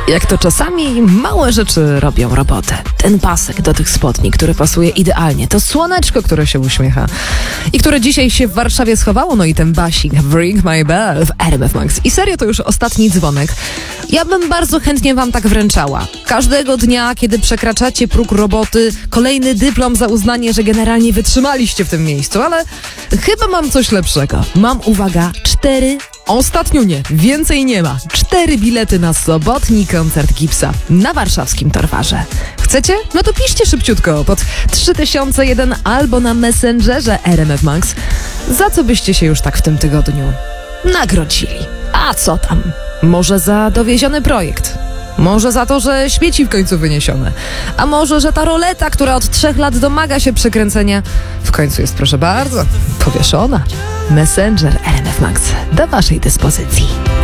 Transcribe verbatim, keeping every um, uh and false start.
Jak to czasami małe rzeczy robią robotę. Ten pasek do tych spodni, który pasuje idealnie. To słoneczko, które się uśmiecha. I które dzisiaj się w Warszawie schowało. No i ten basik Bring My Bell w R M F Max. I serio, to już ostatni dzwonek. Ja bym bardzo chętnie wam tak wręczała. Każdego dnia, kiedy przekraczacie próg roboty, kolejny dyplom za uznanie, że generalnie wytrzymaliście w tym miejscu. Ale chyba mam coś lepszego. Mam, uwaga, cztery... Ostatnio nie, więcej nie ma. Cztery bilety na sobotni koncert Gipsa na warszawskim Torwarze. Chcecie? No to piszcie szybciutko pod trzy tysiące jeden albo na Messengerze R M F Max. Za co byście się już tak w tym tygodniu nagrodzili? A co tam? Może za dowieziony projekt? Może za to, że śmieci w końcu wyniesione? A może, że ta roleta, która od trzech lat domaga się przekręcenia, w końcu jest, proszę bardzo, powieszona? Messenger R M F Max do waszej dyspozycji.